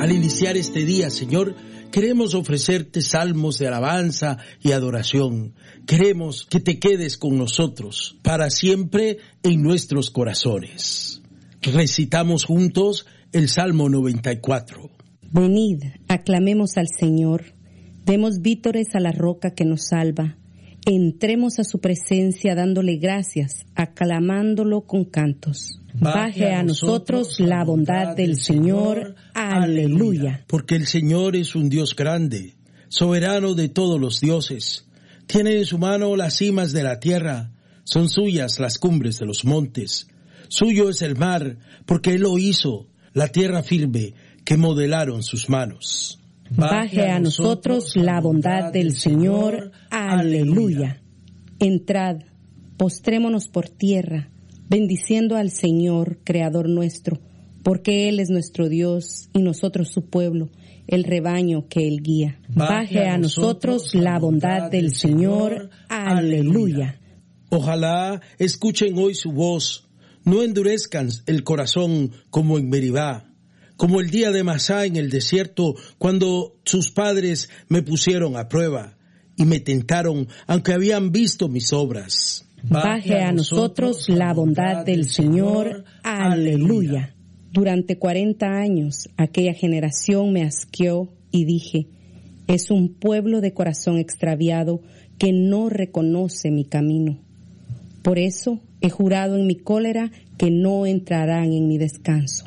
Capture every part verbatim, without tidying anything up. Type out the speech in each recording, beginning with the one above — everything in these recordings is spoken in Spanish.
Al iniciar este día, Señor, queremos ofrecerte salmos de alabanza y adoración. Queremos que te quedes con nosotros para siempre en nuestros corazones. Recitamos juntos el Salmo noventa y cuatro. Venid, aclamemos al Señor, demos vítores a la roca que nos salva. Entremos a su presencia dándole gracias, aclamándolo con cantos. Baje a nosotros la bondad del Señor. Aleluya. Porque el Señor es un Dios grande, soberano de todos los dioses. Tiene en su mano las cimas de la tierra, son suyas las cumbres de los montes. Suyo es el mar, porque Él lo hizo, la tierra firme que modelaron sus manos. Baje a nosotros la bondad del Señor. Aleluya. Entrad, postrémonos por tierra, bendiciendo al Señor, Creador nuestro, porque Él es nuestro Dios y nosotros su pueblo, el rebaño que Él guía. Baje a nosotros la bondad del Señor. Aleluya. Ojalá escuchen hoy su voz, no endurezcan el corazón como en Meribá, como el día de Masá en el desierto, cuando sus padres me pusieron a prueba y me tentaron, aunque habían visto mis obras. Baje a nosotros la bondad del Señor. Aleluya. Durante cuarenta años aquella generación me asqueó y dije, es un pueblo de corazón extraviado que no reconoce mi camino. Por eso he jurado en mi cólera que no entrarán en mi descanso.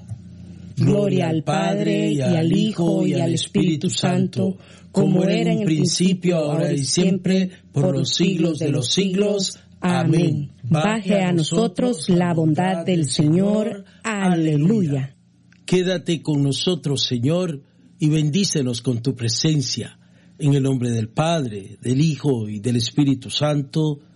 Gloria al Padre, y al Hijo, y al Espíritu Santo, como era en el principio, ahora y siempre, por los siglos de los siglos. Amén. Baje a nosotros la bondad del Señor. Aleluya. Quédate con nosotros, Señor, y bendícenos con tu presencia. En el nombre del Padre, del Hijo y del Espíritu Santo.